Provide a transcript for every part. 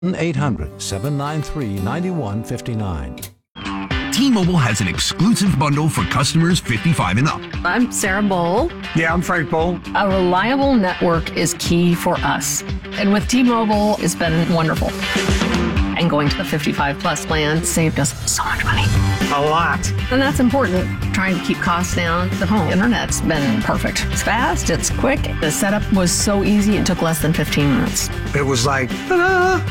1-800-793-9159. T-Mobile has an exclusive bundle for customers 55 and up. I'm Sarah Bowl. Yeah, I'm Frank Bowl. A reliable network is key for us. And with T-Mobile, it's been wonderful. And going to the 55 plus plan saved us so much money. A lot. And that's important. Trying to keep costs down. The home internet's been perfect. It's fast, it's quick. The setup was so easy, it took less than 15 minutes. It was like, ta-da!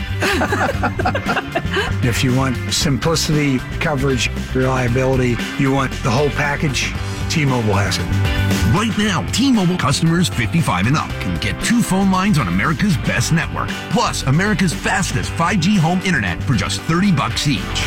If you want simplicity, coverage, reliability, you want the whole package, T-Mobile has it. Right now, T-Mobile customers 55 and up can get 2 phone lines on America's best network, plus America's fastest 5G home internet for just $30 each.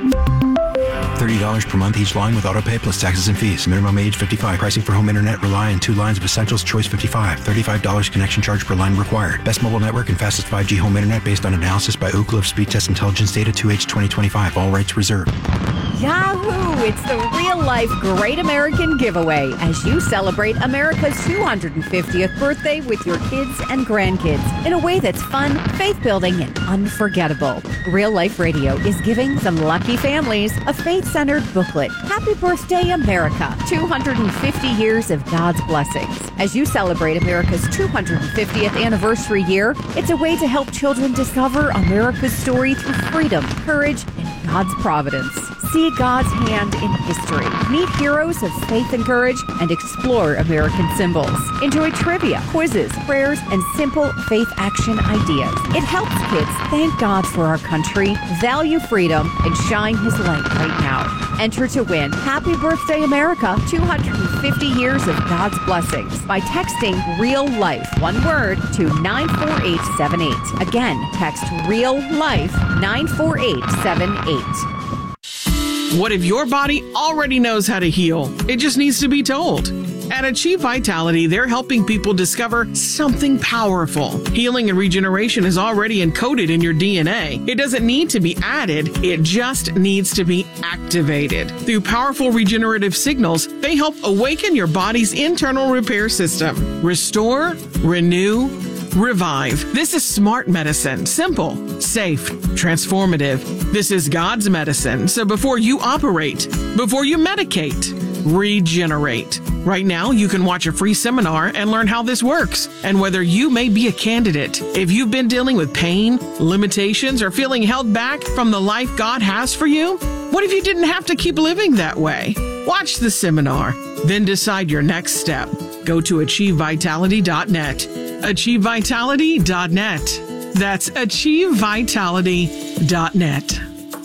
$30 per month each line with autopay plus taxes and fees. Minimum age 55. Pricing for home internet rely on 2 lines of Essentials Choice 55. $35 connection charge per line required. Best mobile network and fastest 5G home internet based on analysis by Ookla of Speed Test Intelligence data 2H 2025. All rights reserved. Yahoo! It's the real-life Great American Giveaway as you celebrate America's 250th birthday with your kids and grandkids in a way that's fun, faith-building, and unforgettable. Real Life Radio is giving some lucky families a faith-centered booklet. Happy Birthday, America! 250 years of God's blessings. As you celebrate America's 250th anniversary year, it's a way to help children discover America's story through freedom, courage, and God's providence. See God's hand in history. Meet heroes of faith and courage and explore American symbols. Enjoy trivia, quizzes, prayers, and simple faith action ideas. It helps kids thank God for our country, value freedom, and shine His light right now. Enter to win Happy Birthday America 250 years of God's blessings by texting Real Life, one word, to 94878. Again, text Real Life 94878. What if your body already knows how to heal? It just needs to be told. At Achieve Vitality, they're helping people discover something powerful. Healing and regeneration is already encoded in your DNA. It doesn't need to be added, it just needs to be activated. Through powerful regenerative signals, they help awaken your body's internal repair system. Restore, renew, revive. This is smart medicine. Simple, safe, transformative. This is God's medicine. So before you operate, before you medicate, regenerate. Right now, you can watch a free seminar and learn how this works and whether you may be a candidate. If you've been dealing with pain, limitations, or feeling held back from the life God has for you, what if you didn't have to keep living that way? Watch the seminar, then decide your next step. Go to achievevitality.net. achievevitality.net. That's achievevitality.net.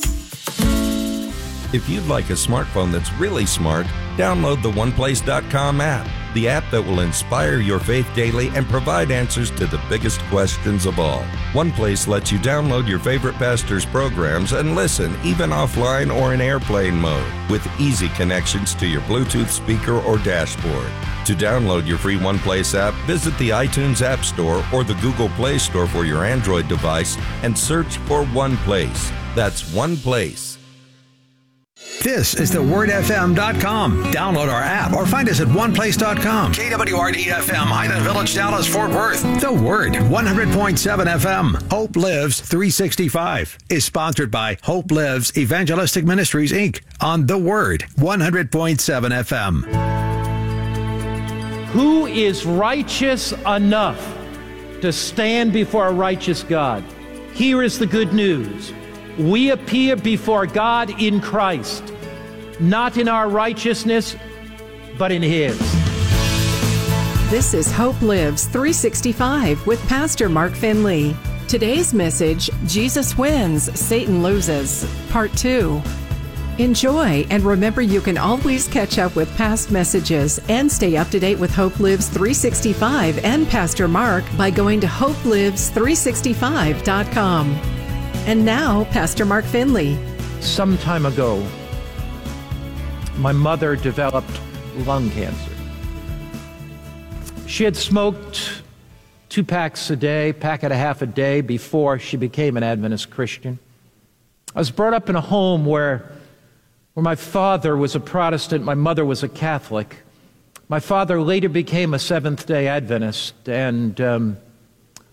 If you'd like a smartphone that's really smart, download the OnePlace.com app, the app that will inspire your faith daily and provide answers to the biggest questions of all. OnePlace lets you download your favorite pastor's programs and listen even offline or in airplane mode with easy connections to your Bluetooth speaker or dashboard. To download your free OnePlace app, visit the iTunes App Store or the Google Play Store for your Android device and search for OnePlace. That's OnePlace. This is thewordfm.com. Download our app or find us at oneplace.com. KWRD-FM, Highland Village, Dallas, Fort Worth. The Word, 100.7 FM. Hope Lives 365 is sponsored by Hope Lives Evangelistic Ministries, Inc. on The Word, 100.7 FM. Who is righteous enough to stand before a righteous God? Here is the good news. We appear before God in Christ, not in our righteousness, but in His. This is Hope Lives 365 with Pastor Mark Finley. Today's message, Jesus Wins, Satan Loses, Part 2. Enjoy, and remember you can always catch up with past messages and stay up to date with Hope Lives 365 and Pastor Mark by going to hopelives365.com. And now, Pastor Mark Finley. Some time ago, my mother developed lung cancer. She had smoked 2 packs a day, pack and a half a day before she became an Adventist Christian. I was brought up in a home where my father was a Protestant, my mother was a Catholic. My father later became a Seventh-day Adventist, and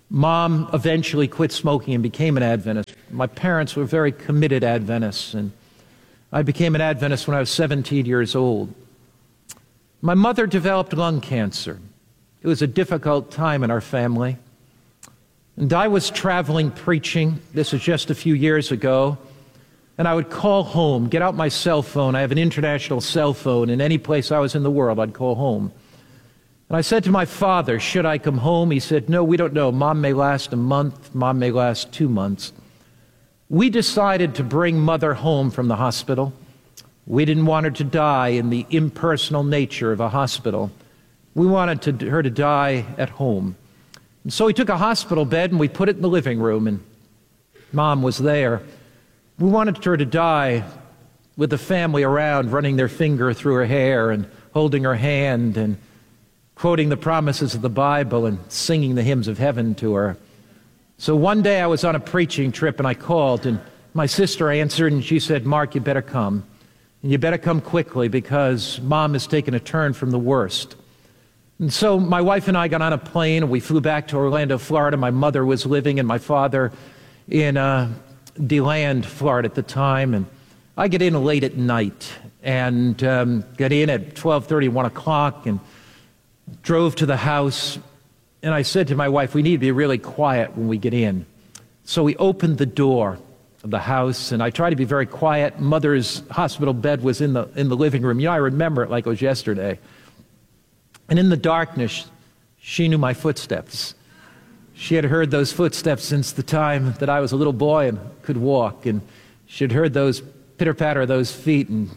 Mom eventually quit smoking and became an Adventist. My parents were very committed Adventists, and I became an Adventist when I was 17 years old. My mother developed lung cancer. It was a difficult time in our family. And I was traveling preaching. This was just a few years ago. And I would call home, get out my cell phone. I have an international cell phone. In any place I was in the world, I'd call home. And I said to my father, should I come home? He said, no, we don't know. Mom may last a month. Mom may last 2 months. We decided to bring Mother home from the hospital. We didn't want her to die in the impersonal nature of a hospital. We wanted her to die at home. And so we took a hospital bed and we put it in the living room, and Mom was there. We wanted her to die with the family around, running their finger through her hair and holding her hand and quoting the promises of the Bible and singing the hymns of heaven to her. So one day I was on a preaching trip and I called, and my sister answered and she said, Mark, you better come. And you better come quickly because Mom has taken a turn from the worst. And so my wife and I got on a plane and we flew back to Orlando, Florida. My mother was living and my father in DeLand, Florida at the time. And I get in late at night and got in at 12:30, 1 o'clock, and drove to the house. And I said to my wife, we need to be really quiet when we get in. So we opened the door of the house, and I tried to be very quiet. Mother's hospital bed was in the living room. You know, I remember it like it was yesterday. And in the darkness, she knew my footsteps. She had heard those footsteps since the time that I was a little boy and could walk. And she had heard those pitter-patter of those feet. And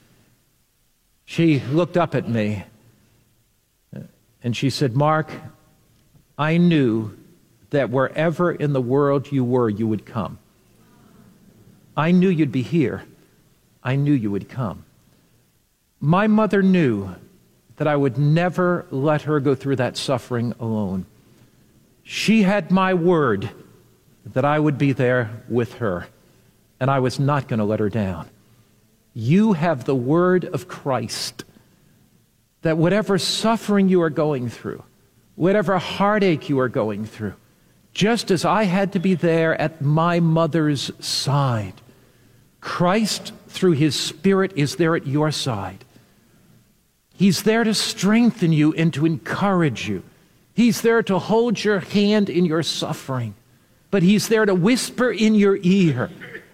she looked up at me. And she said, Mark, I knew that wherever in the world you were, you would come. I knew you'd be here. I knew you would come. My mother knew that I would never let her go through that suffering alone. She had my word that I would be there with her, and I was not going to let her down. You have the word of Christ that whatever suffering you are going through, whatever heartache you are going through, just as I had to be there at my mother's side, Christ, through his Spirit, is there at your side. He's there to strengthen you and to encourage you. He's there to hold your hand in your suffering. But he's there to whisper in your ear,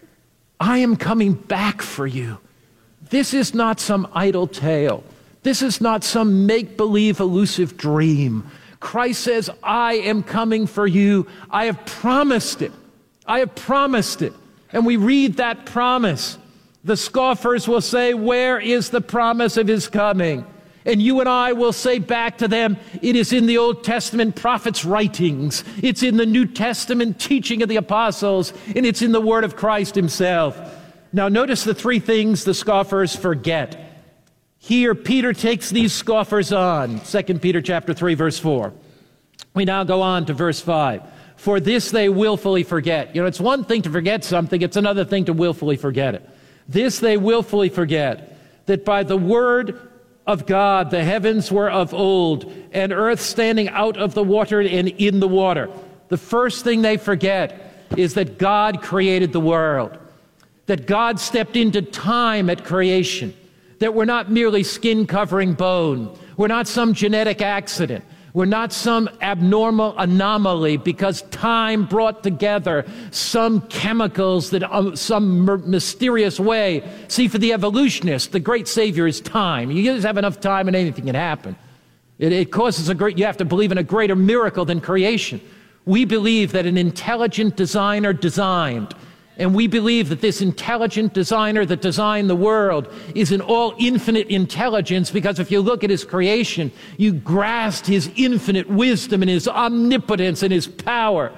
I am coming back for you. This is not some idle tale. This is not some make-believe elusive dream. Christ says, I am coming for you. I have promised it. I have promised it. And we read that promise. The scoffers will say, where is the promise of his coming? And you and I will say back to them, it is in the Old Testament prophets' writings. It's in the New Testament teaching of the apostles. And it's in the word of Christ himself. Now notice the three things the scoffers forget. Here, Peter takes these scoffers on. 2 Peter chapter 3, verse 4. We now go on to verse 5. For this they willfully forget. You know, it's one thing to forget something. It's another thing to willfully forget it. This they willfully forget, that by the word of God the heavens were of old, and earth standing out of the water and in the water. The first thing they forget is that God created the world, that God stepped into time at creation, that we're not merely skin covering bone. We're not some genetic accident. We're not some abnormal anomaly because time brought together some chemicals that some mysterious way. See, for the evolutionists, the great savior is time. You just have enough time and anything can happen. It causes you have to believe in a greater miracle than creation. We believe that an intelligent designer designed. And we believe that this intelligent designer that designed the world is an all-infinite intelligence, because if you look at his creation, you grasp his infinite wisdom and his omnipotence and his power.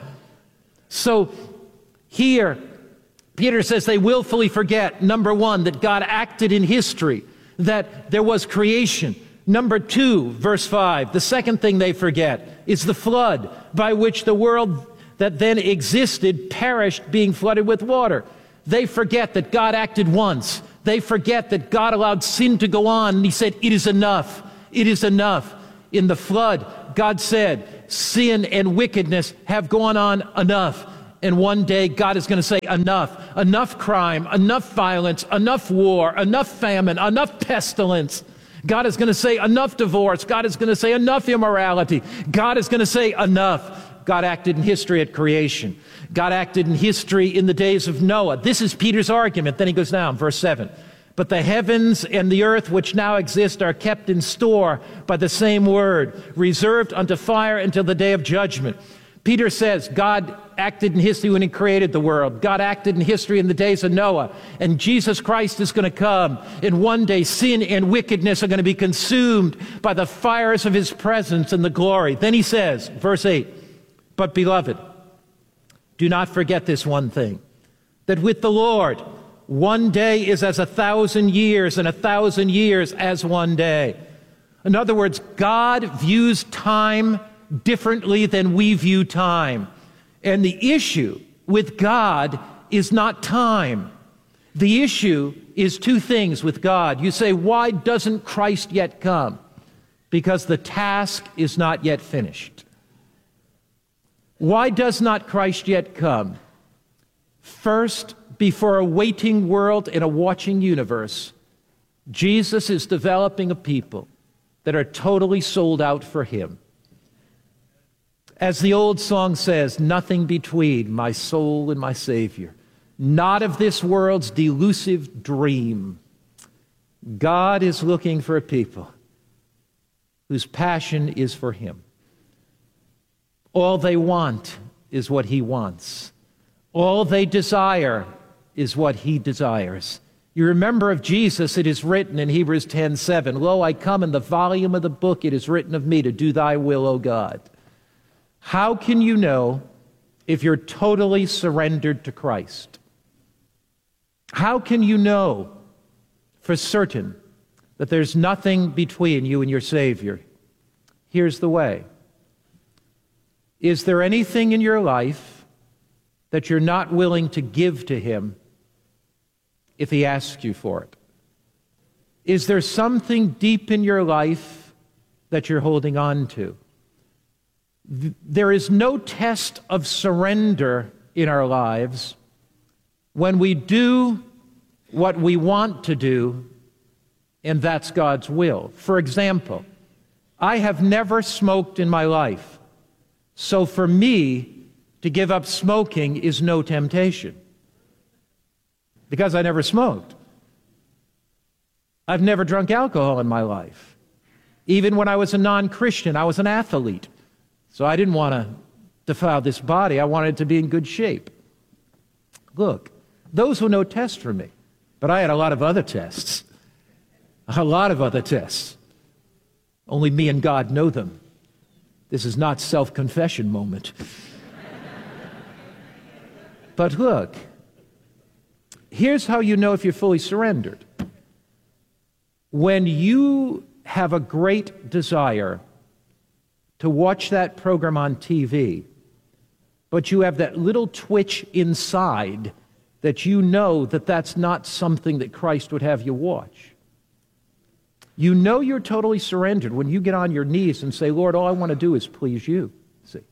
So here, Peter says they willfully forget, number one, that God acted in history, that there was creation. Number two, verse 5, the second thing they forget is the flood by which the world that then existed perished, being flooded with water. They forget that God acted once. They forget that God allowed sin to go on, and he said, it is enough. It is enough. In the flood, God said, sin and wickedness have gone on enough. And one day God is going to say, enough. Enough crime, enough violence, enough war, enough famine, enough pestilence. God is going to say, enough divorce. God is going to say, enough immorality. God is going to say, enough. God acted in history at creation. God acted in history in the days of Noah. This is Peter's argument. Then he goes down, verse 7. But the heavens and the earth which now exist are kept in store by the same word, reserved unto fire until the day of judgment. Peter says God acted in history when he created the world. God acted in history in the days of Noah. And Jesus Christ is going to come. And one day sin and wickedness are going to be consumed by the fires of his presence and the glory. Then he says, verse 8, but beloved, do not forget this one thing, that with the Lord, one day is as 1,000 years, and 1,000 years as one day. In other words, God views time differently than we view time. And the issue with God is not time. The issue is two things with God. You say, why doesn't Christ yet come? Because the task is not yet finished. Why does not Christ yet come? First, before a waiting world and a watching universe, Jesus is developing a people that are totally sold out for him. As the old song says, nothing between my soul and my Savior, not of this world's delusive dream. God is looking for a people whose passion is for him. All they want is what he wants. All they desire is what he desires. You remember of Jesus, it is written in Hebrews 10:7, lo, I come in the volume of the book, it is written of me to do thy will, O God. How can you know if you're totally surrendered to Christ? How can you know for certain that there's nothing between you and your Savior? Here's the way. Is there anything in your life that you're not willing to give to him if he asks you for it? Is there something deep in your life that you're holding on to? There is no test of surrender in our lives when we do what we want to do, and that's God's will. For example, I have never smoked in my life. So for me, to give up smoking is no temptation, because I never smoked. I've never drunk alcohol in my life. Even when I was a non-Christian, I was an athlete. So I didn't want to defile this body. I wanted it to be in good shape. Look, those were no tests for me, but I had a lot of other tests. A lot of other tests. Only me and God know them. This is not self-confession moment. But look, here's how you know if you're fully surrendered. When you have a great desire to watch that program on TV, but you have that little twitch inside that you know that that's not something that Christ would have you watch. You know you're totally surrendered when you get on your knees and say, Lord, all I want to do is please you. See?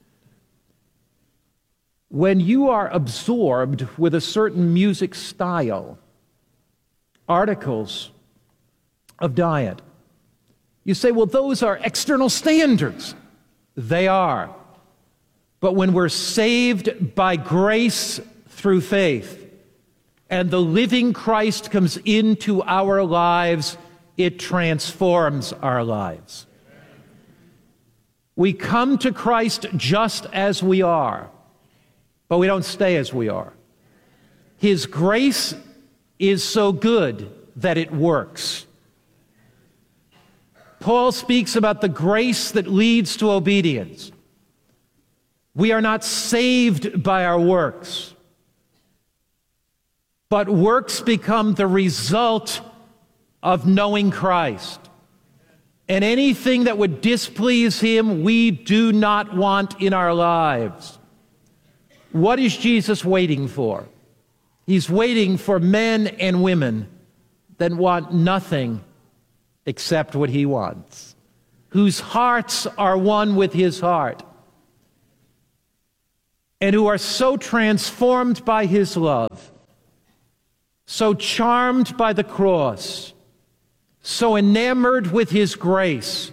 When you are absorbed with a certain music style, articles of diet, you say, well, those are external standards. They are. But when we're saved by grace through faith, and the living Christ comes into our lives, it transforms our lives. We come to Christ just as we are, but we don't stay as we are. His grace is so good that it works. Paul speaks about the grace that leads to obedience. We are not saved by our works, but works become the result of knowing Christ. And anything that would displease him, we do not want in our lives. What is Jesus waiting for? He's waiting for men and women that want nothing except what he wants, whose hearts are one with his heart, and who are so transformed by his love, so charmed by the cross, so enamored with his grace,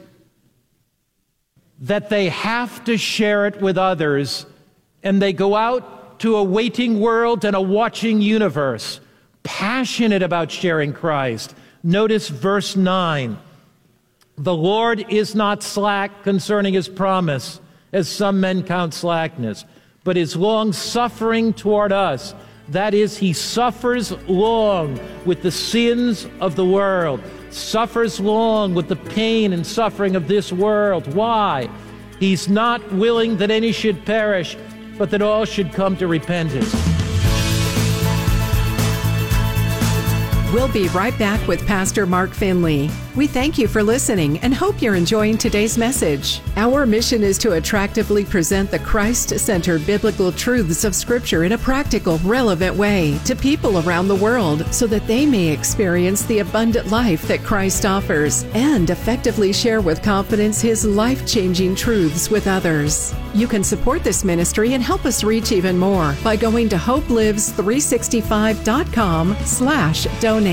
that they have to share it with others, and they go out to a waiting world and a watching universe, passionate about sharing Christ. Notice verse 9. The Lord is not slack concerning his promise, as some men count slackness, but is long-suffering toward us. That is, he suffers long with the sins of the world, suffers long with the pain and suffering of this world. Why? He's not willing that any should perish, but that all should come to repentance. We'll be right back with Pastor Mark Finley. We thank you for listening and hope you're enjoying today's message. Our mission is to attractively present the Christ-centered biblical truths of Scripture in a practical, relevant way to people around the world so that they may experience the abundant life that Christ offers and effectively share with confidence his life-changing truths with others. You can support this ministry and help us reach even more by going to hopelives365.com/donate.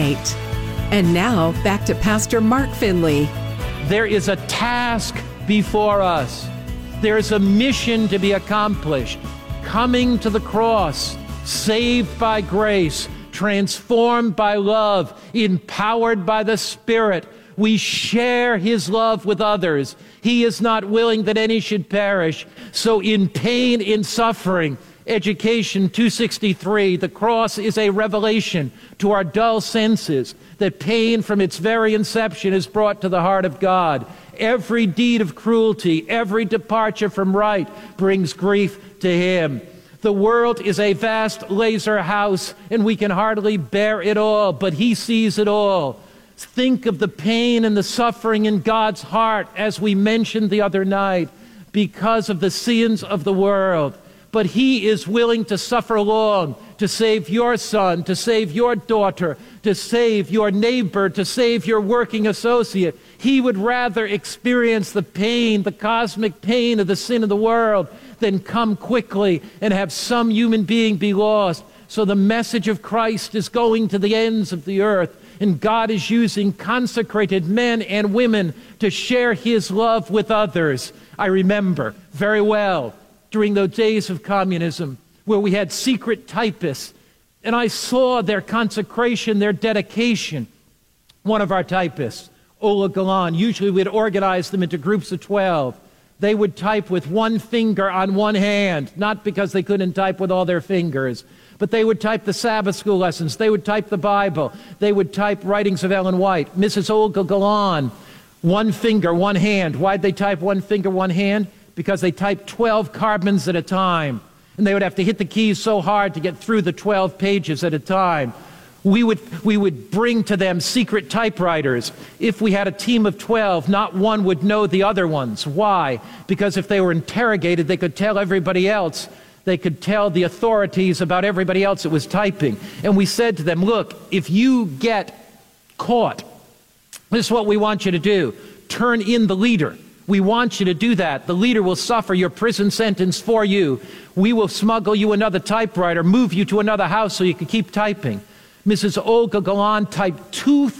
And now, back to Pastor Mark Finley. There is a task before us. There is a mission to be accomplished. Coming to the cross, saved by grace, transformed by love, empowered by the Spirit. We share his love with others. He is not willing that any should perish. So in pain, in suffering, Education 263, the cross is a revelation to our dull senses that pain from its very inception is brought to the heart of God. Every deed of cruelty, every departure from right brings grief to him. The world is a vast laser house, and we can hardly bear it all, but he sees it all. Think of the pain and the suffering in God's heart, as we mentioned the other night, because of the sins of the world. But he is willing to suffer long to save your son, to save your daughter, to save your neighbor, to save your working associate. He would rather experience the pain, the cosmic pain of the sin of the world, than come quickly and have some human being be lost. So the message of Christ is going to the ends of the earth, and God is using consecrated men and women to share his love with others. I remember very well during those days of communism, where we had secret typists, and I saw their consecration, their dedication. One of our typists, Ola Galan, usually we'd organize them into groups of 12. They would type with one finger on one hand, not because they couldn't type with all their fingers, but they would type the Sabbath school lessons, they would type the Bible, they would type writings of Ellen White. Mrs. Olga Galan, one finger, one hand. Why'd they type one finger, one hand? Because they typed 12 carbons at a time, and they would have to hit the keys so hard to get through the 12 pages at a time. We would bring to them secret typewriters. If we had a team of 12, not one would know the other ones. Why? Because if they were interrogated, they could tell everybody else. They could tell the authorities about everybody else that was typing. And we said to them, look, if you get caught, this is what we want you to do. Turn in the leader. We want you to do that. The leader will suffer your prison sentence for you. We will smuggle you another typewriter, move you to another house so you can keep typing. Mrs. Olga Galan typed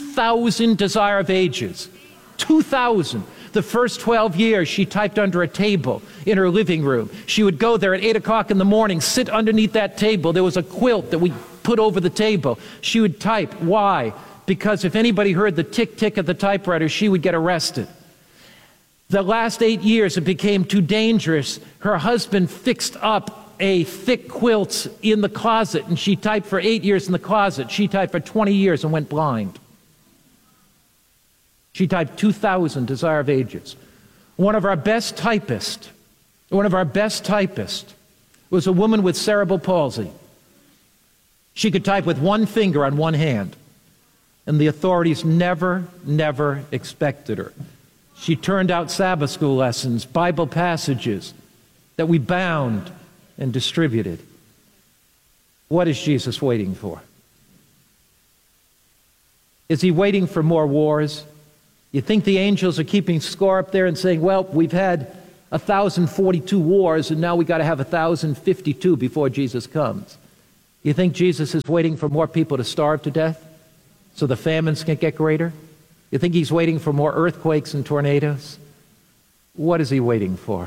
2,000 Desire of Ages. 2,000. The first 12 years, she typed under a table in her living room. She would go there at 8 o'clock in the morning, sit underneath that table. There was a quilt that we put over the table. She would type. Why? Because if anybody heard the tick-tick of the typewriter, she would get arrested. The last 8 years, it became too dangerous. Her husband fixed up a thick quilt in the closet, and she typed for 8 years in the closet. She typed for 20 years and went blind. She typed 2,000 Desire of Ages. One of our best typists was a woman with cerebral palsy. She could type with one finger on one hand, and the authorities never expected her. She turned out Sabbath school lessons, Bible passages that we bound and distributed. What is Jesus waiting for? Is he waiting for more wars? You think the angels are keeping score up there and saying, well, we've had 1,042 wars, and now we got to have 1,052 before Jesus comes. You think Jesus is waiting for more people to starve to death so the famines can get greater? You think he's waiting for more earthquakes and tornadoes? What is he waiting for?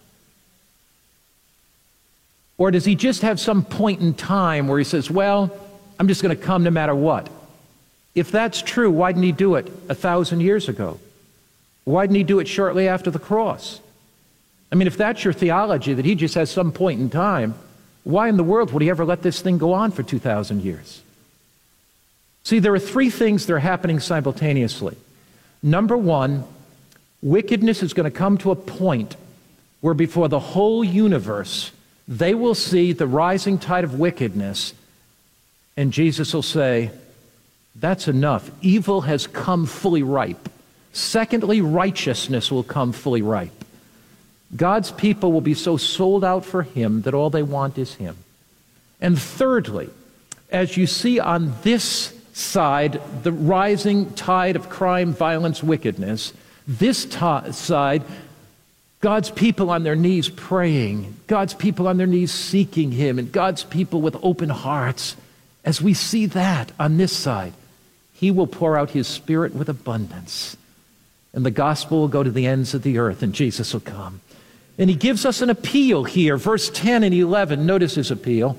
Or does he just have some point in time where he says, well, I'm just going to come no matter what? If that's true, why didn't he do it 1,000 years ago? Why didn't he do it shortly after the cross? I mean, if that's your theology, that he just has some point in time, why in the world would he ever let this thing go on for 2,000 years? See, there are three things that are happening simultaneously. Number one, wickedness is going to come to a point where before the whole universe, they will see the rising tide of wickedness, and Jesus will say, that's enough. Evil has come fully ripe. Secondly, righteousness will come fully ripe. God's people will be so sold out for him that all they want is him. And thirdly, as you see on this side, the rising tide of crime, violence, wickedness, this side, God's people on their knees praying, God's people on their knees seeking him, and God's people with open hearts. As we see that on this side, he will pour out his Spirit with abundance. And the gospel will go to the ends of the earth, and Jesus will come. And he gives us an appeal here, verse 10 and 11. Notice his appeal.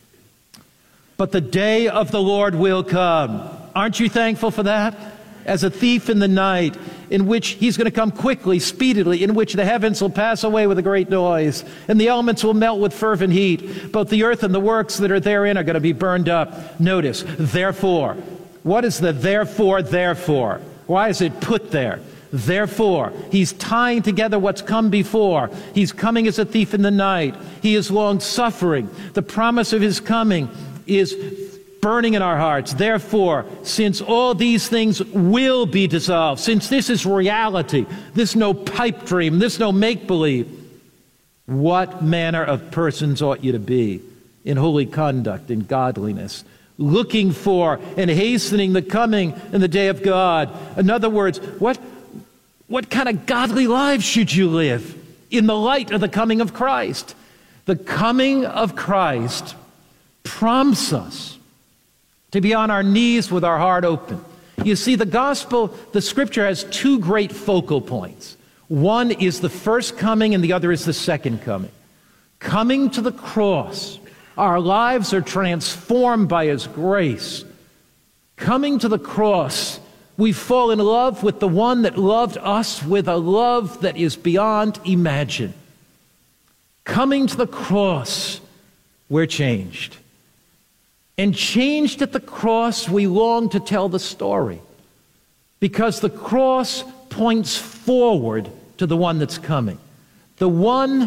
But the day of the Lord will come. Aren't you thankful for that? As a thief in the night, in which he's going to come quickly, speedily, in which the heavens will pass away with a great noise, and the elements will melt with fervent heat. Both the earth and the works that are therein are going to be burned up. Notice, therefore. What is the therefore? Why is it put there? Therefore, he's tying together what's come before. He's coming as a thief in the night. He is long-suffering. The promise of his coming is burning in our hearts. Therefore, since all these things will be dissolved, since this is reality, this is no pipe dream, this is no make-believe, what manner of persons ought you to be in holy conduct, in godliness, looking for and hastening the coming and the day of God? In other words, what kind of godly lives should you live in the light of the coming of Christ? The coming of Christ prompts us to be on our knees with our heart open. You see, the gospel, the scripture has two great focal points. One is the first coming and the other is the second coming. Coming to the cross, our lives are transformed by his grace. Coming to the cross, we fall in love with the one that loved us with a love that is beyond imagine. Coming to the cross, we're changed. And changed at the cross, we long to tell the story. Because the cross points forward to the one that's coming. The one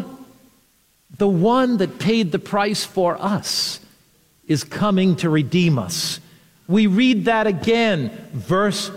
that paid the price for us is coming to redeem us. We read that again, verse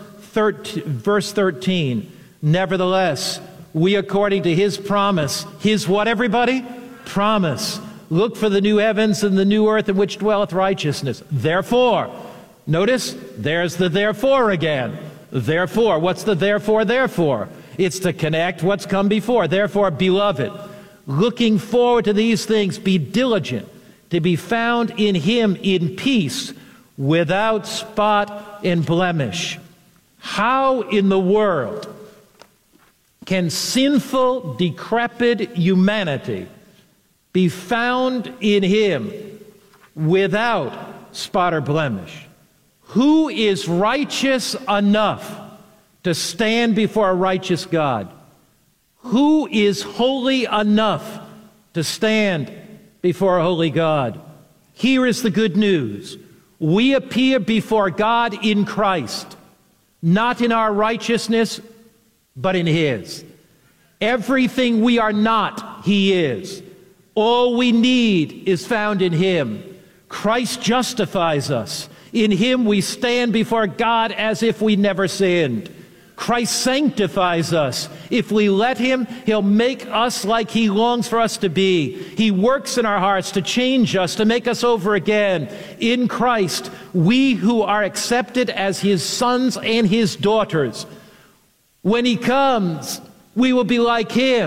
13. Nevertheless, we according to his promise, his what, everybody? Promise. Look for the new heavens and the new earth in which dwelleth righteousness. Therefore, notice, there's the therefore again. Therefore, what's the therefore? It's to connect what's come before. Therefore, beloved, looking forward to these things, be diligent to be found in him in peace, without spot and blemish. How in the world can sinful, decrepit humanity be found in him without spot or blemish? Who is righteous enough to stand before a righteous God? Who is holy enough to stand before a holy God? Here is the good news. We appear before God in Christ, not in our righteousness, but in his. Everything we are not, he is. All we need is found in him. Christ justifies us. In him we stand before God as if we never sinned. Christ sanctifies us. If we let him, he'll make us like he longs for us to be. He works in our hearts to change us, to make us over again. In Christ, we who are accepted as his sons and his daughters, when he comes, we will be like him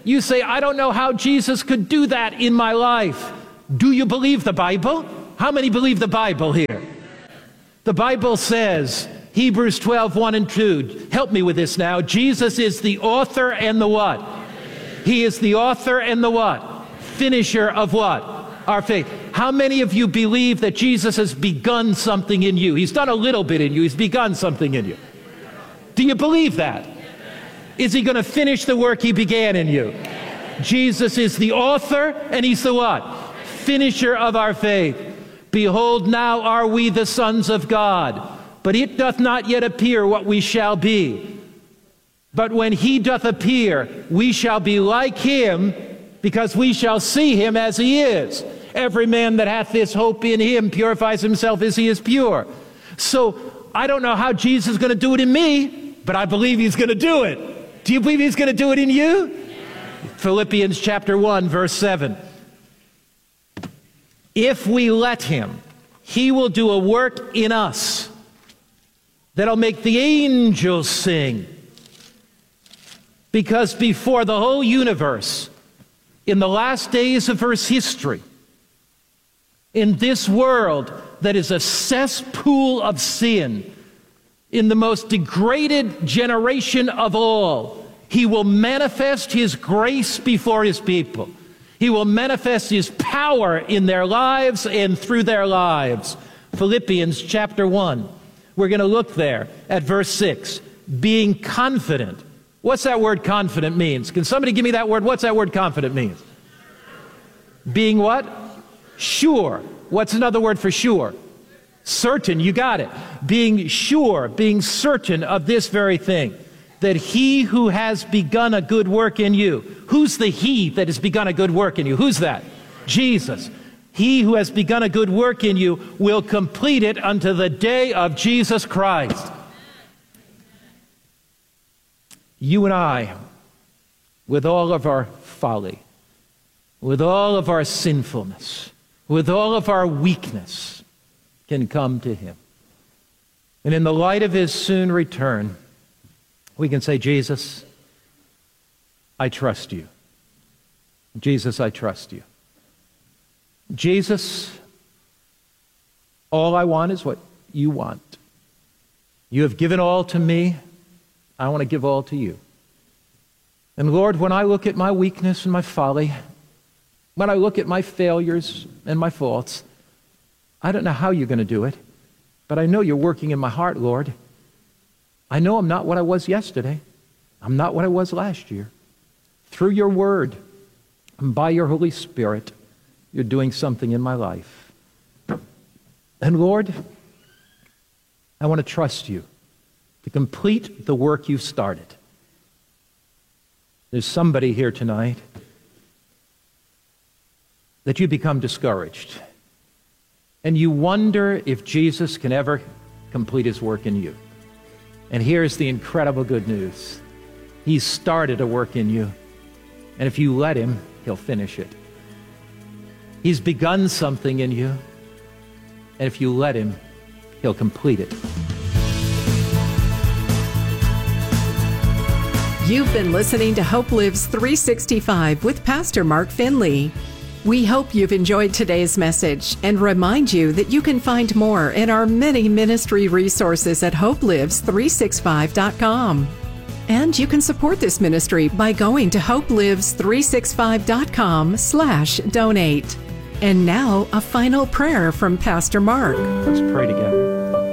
You say, I don't know how Jesus could do that in my life. Do you believe the Bible? How many believe the Bible here? The Bible says, Hebrews 12, 1 and 2. Help me with this now. Jesus is the author and the what? He is the author and the what? Finisher of what? Our faith. How many of you believe that Jesus has begun something in you? He's done a little bit in you. He's begun something in you. Do you believe that? Is he going to finish the work he began in you? Jesus is the author and he's the what? Finisher of our faith. Behold, now are we the sons of God, but it doth not yet appear what we shall be. But when he doth appear, we shall be like him, because we shall see him as he is. Every man that hath this hope in him purifies himself as he is pure. So I don't know how Jesus is going to do it in me, but I believe he's going to do it. Do you believe he's going to do it in you? Philippians chapter 1, verse 7. If we let him, he will do a work in us that'll make the angels sing. Because before the whole universe, in the last days of Earth's history, in this world that is a cesspool of sin, in the most degraded generation of all, he will manifest his grace before his people. He will manifest his power in their lives and through their lives. Philippians chapter 1. We're going to look there at verse 6. Being confident. What's that word confident means? Can somebody give me that word? What's that word confident means? Being what? Sure. What's another word for sure? Certain. You got it. Being sure, being certain of this very thing, that he who has begun a good work in you. Who's the he that has begun a good work in you? Who's that? Jesus. He who has begun a good work in you will complete it unto the day of Jesus Christ. You and I, with all of our folly, with all of our sinfulness, with all of our weakness, can come to him. And in the light of his soon return, we can say, Jesus, I trust you. Jesus, I trust you. Jesus, all I want is what you want. You have given all to me. I want to give all to you. And Lord, when I look at my weakness and my folly, when I look at my failures and my faults, I don't know how you're going to do it, but I know you're working in my heart, Lord. I know I'm not what I was yesterday. I'm not what I was last year. Through your word and by your Holy Spirit, you're doing something in my life. And Lord, I want to trust you to complete the work you've started. There's somebody here tonight that you become discouraged. And you wonder if Jesus can ever complete his work in you. And here's the incredible good news. He's started a work in you. And if you let him, he'll finish it. He's begun something in you. And if you let him, he'll complete it. You've been listening to Hope Lives 365 with Pastor Mark Finley. We hope you've enjoyed today's message and remind you that you can find more in our many ministry resources at hopelives365.com. And you can support this ministry by going to hopelives365.com/donate. And now, a final prayer from Pastor Mark. Let's pray together.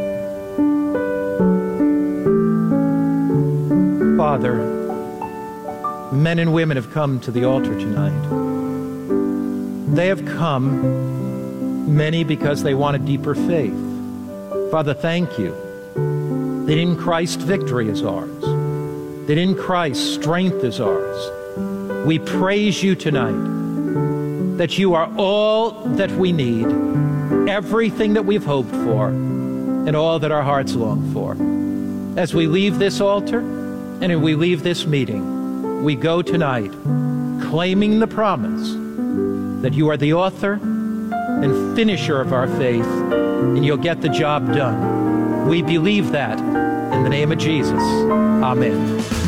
Father, men and women have come to the altar tonight. They have come, many because they want a deeper faith. Father, thank you that in Christ victory is ours, that in Christ strength is ours. We praise you tonight that you are all that we need, everything that we've hoped for, and all that our hearts long for. As we leave this altar and as we leave this meeting, we go tonight claiming the promise that you are the author and finisher of our faith, and you'll get the job done. We believe that in the name of Jesus. Amen.